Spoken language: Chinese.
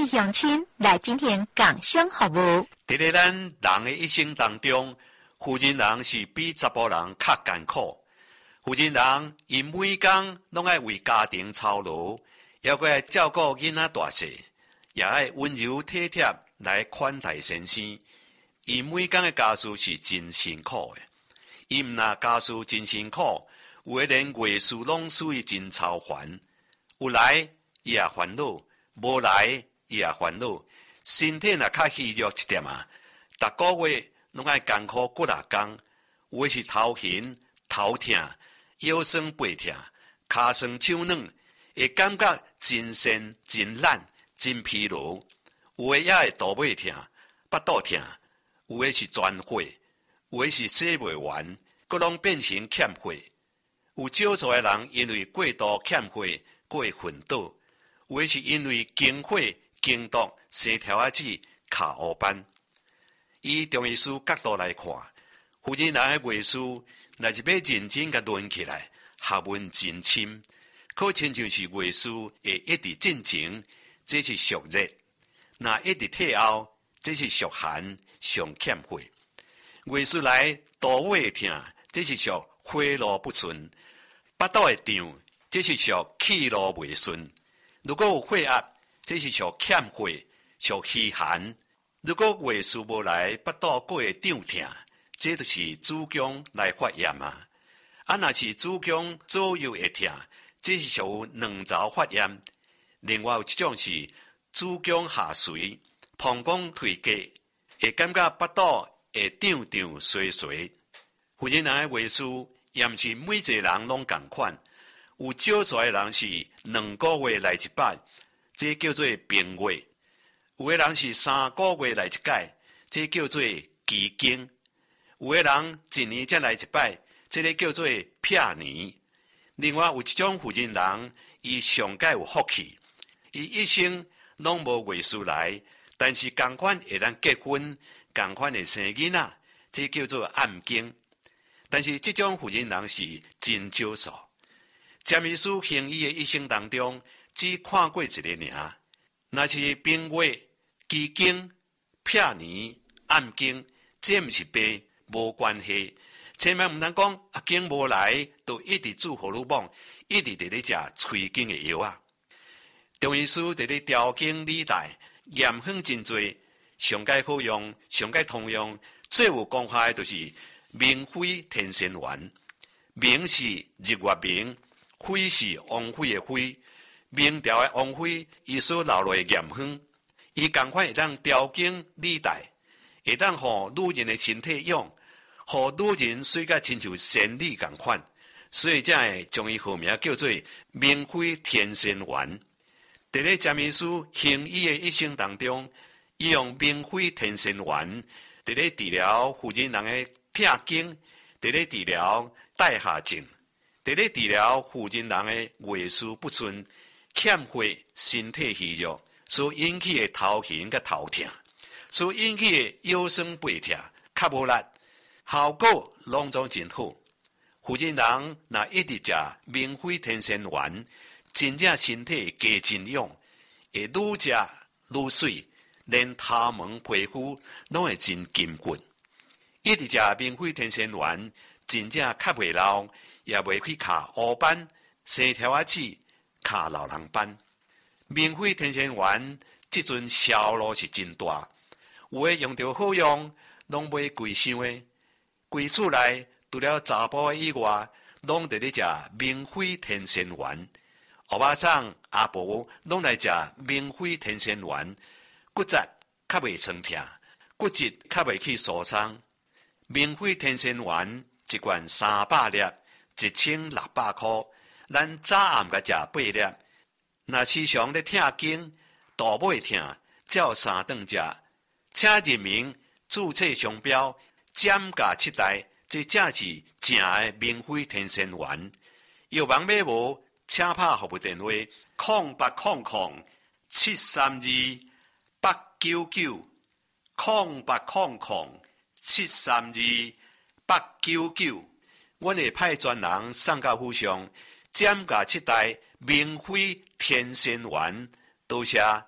乡亲来今天讲声服务。 伫咧咱人的一生当中，妇人人是比查甫人较艰苦。妇人人伊每工拢爱为家庭操劳，也搁爱照顾囡仔大细，也爱温柔体贴来款待先生。伊每工的家事是真辛苦的。伊毋若家事真辛苦，有诶连月事拢属于真操烦。有来伊也烦恼，无来伊也烦恼。身体若较虚弱一点啊，逐个月拢爱艰苦骨力工，有诶是头晕、头痛、腰酸背痛、骹酸手软，会感觉真身真懒、真疲劳。有诶也会肚尾痛、腹肚痛，有诶是全火，有诶是洗袂完，佫拢变成欠火。有少数诶人因为过度欠火，过昏倒，有诶是因为经火、经毒、生条仔子、卡黑斑。以中医师角度来看，妇人人诶月事，若是要认真甲论起来，学问真深，可亲像是月事会一直进前，这是属热；若一直退后，这是属寒，上欠火。月事来肚尾会痛，这是属火路不顺；腹肚会胀，这是属气路未顺。如果有血压，这是属欠火，属虚寒。如果月事无来，腹肚佫会胀痛，这就是子宫来发炎啊。若是子宫左右会痛，这是属卵巢发炎。另外有一种是子宫下垂、膀胱退结，会感觉腹肚会胀胀衰衰。妇人人的月事也毋是每一个人拢同款，有少数的人是2个月来一摆，这叫做病月；有的人是3个月来一届，这叫做奇经；有的人1年才来一摆，这个叫做撇年。另外有一种妇人人，伊上界有福气，伊一生拢无月事来，但是同款会当结婚，同款会生囡仔，这叫做暗经。但是这种妇人人是真少数。占医师行医的一生当中，只看过一个尔。若是病月、奇经、撇年、暗经，这毋是病，无关系。千万毋通讲经无来，就一直煮荷尔蒙，一直伫咧食催经的药啊。中医师伫咧调经理带，验方真多，上界好用、上界通用，最有功效的就是明灰天仙丸。明是日月明，灰是王灰的灰。明朝的王灰，伊所留落的验方，伊同款会当调经理带，会当互女人的身体用，互女人水甲亲像仙女同款，所以才会将伊号名叫做明灰天仙丸。伫咧占医师行医的一生当中，伊用明灰天仙丸伫咧治疗妇人人的痛经，伫咧治疗带下症，伫咧治疗妇人人的月事不顺、欠火、身体虚弱所引起的头晕甲头痛，所引起的腰酸背痛、较无力，效果拢总真好。妇人人若一直食明灰天仙丸，真正身体加真勇，会愈食愈水，连头毛皮肤拢会真金骨。一直食明灰天仙丸，真正较袂老，也袂去卡黑斑、生条仔子、卡老人斑。明灰天仙丸即阵销路是真大，有诶用着好用，拢买贵箱诶。规厝内除了查甫以外，拢伫咧食明灰天仙丸。欧巴桑、阿婆拢来食明灰天仙丸，骨质较袂酸痛，骨质较袂去受伤。明灰天仙丸一罐300粒，1600块。咱早暗甲食8粒。若时常咧痛经、肚尾痛，照3顿食，请认明注册商标减价7代，这正是正的明灰天仙丸。药房买无，请拍服务电话0800-732-899，0800-732-899，阮会派专人送到府上，减价7代明灰天仙丸，多谢。